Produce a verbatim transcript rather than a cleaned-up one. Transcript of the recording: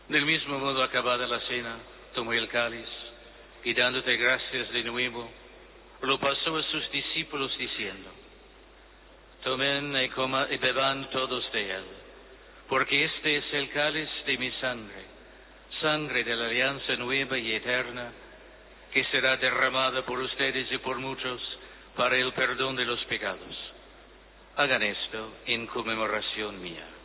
Del mismo modo, acabada la cena, tomó el cáliz y dándote gracias de nuevo, lo pasó a sus discípulos diciendo: Tomen y, coma, y beban todos de él, porque este es el cáliz de mi sangre, sangre de la alianza nueva y eterna, que será derramada por ustedes y por muchos para el perdón de los pecados. Hagan esto en conmemoración mía.